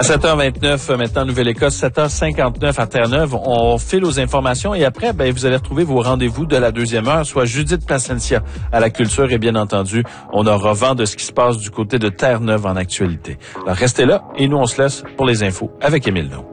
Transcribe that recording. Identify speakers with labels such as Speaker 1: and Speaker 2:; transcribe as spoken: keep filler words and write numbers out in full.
Speaker 1: À sept heures vingt-neuf, maintenant, Nouvelle-Écosse, sept heures cinquante-neuf à Terre-Neuve. On file aux informations et après, ben, vous allez retrouver vos rendez-vous de la deuxième heure, soit Judith Placencia à la culture et bien entendu, on aura vent de ce qui se passe du côté de Terre-Neuve en actualité. Alors, restez là et nous, on se laisse pour les infos avec Émile Naud.